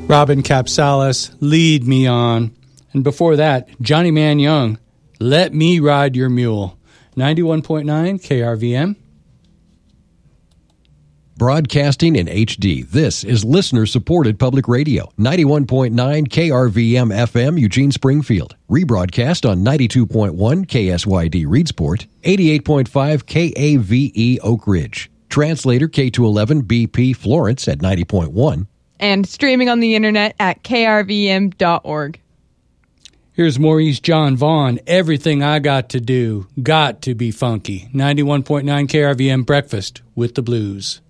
Robin Capsalis, Lead Me On. And before that, Johnny Man Young, Let Me Ride Your Mule. 91.9 KRVM. Broadcasting in HD, this is listener-supported public radio. 91.9 KRVM FM, Eugene Springfield. Rebroadcast on 92.1 KSYD Reedsport, 88.5 KAVE Oak Ridge. Translator K211 BP Florence at 90.1. And streaming on the internet at krvm.org. Here's Maurice John Vaughn, Everything I Got to Do, Got to Be Funky. 91.9 KRVM Breakfast with the Blues.